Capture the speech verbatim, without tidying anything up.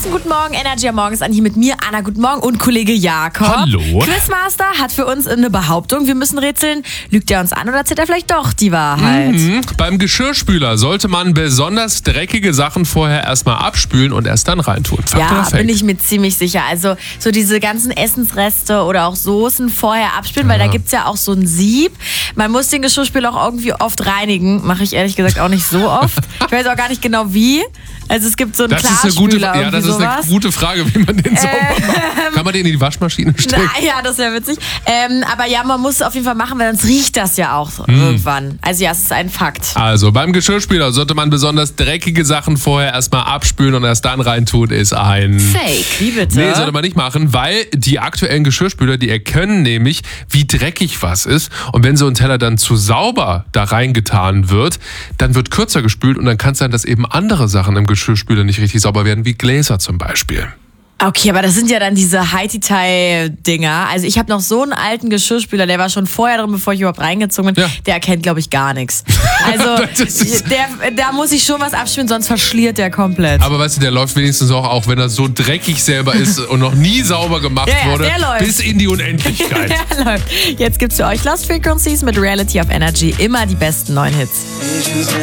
wunderschönen guten Morgen. Energy am Morgen ist an hier mit mir, Anna, guten Morgen, und Kollege Jakob. Hallo. Quizmaster hat für uns eine Behauptung. Wir müssen rätseln, lügt er uns an oder erzählt er vielleicht doch die Wahrheit? Mhm. Beim Geschirrspüler sollte man besonders dreckige Sachen vorher erstmal abspülen und erst dann reintun. Fakt Ja, oder Fake? bin ich mir ziemlich sicher. Also so diese ganzen Essensreste oder auch Soßen vorher abspülen, weil da gibt es ja auch so ein Sieb. Man muss den Geschirrspüler auch irgendwie oft reinigen. Mache ich ehrlich gesagt auch nicht so oft. Ich weiß auch gar nicht genau wie. Also es gibt so einen Das ist eine Klarspüler, gute, ja, das ist sowas. eine gute Frage, wie man den sauber macht. Kann man den in die Waschmaschine stecken? Na, ja, das wäre witzig. Ähm, aber ja, man muss es auf jeden Fall machen, weil sonst riecht das ja auch Hm. irgendwann. Also ja, es ist ein Fakt. Also beim Geschirrspüler sollte man besonders dreckige Sachen vorher erstmal abspülen und erst dann reintun, ist ein... Fake. Wie bitte? Nee, sollte man nicht machen, weil die aktuellen Geschirrspüler, die erkennen nämlich, wie dreckig was ist. Und wenn so ein Teller dann zu sauber da reingetan wird, dann wird kürzer gespült und dann kann es sein, dass eben andere Sachen im Geschirrspüler nicht richtig sauber werden, wie Gläser zum Beispiel. Okay, aber das sind ja dann diese High-Detail-Dinger. Also ich habe noch so einen alten Geschirrspüler, der war schon vorher drin, bevor ich überhaupt reingezogen bin. Ja. Der erkennt, glaube ich, gar nichts. Also der, da muss ich schon was abspülen, sonst verschliert der komplett. Aber weißt du, der läuft wenigstens auch, auch wenn er so dreckig selber ist und noch nie sauber gemacht Ja, ja, wurde, der läuft. bis in die Unendlichkeit. Der läuft. Jetzt gibt's für euch Lost Frequencies mit Reality of Energy. Immer die besten neuen Hits.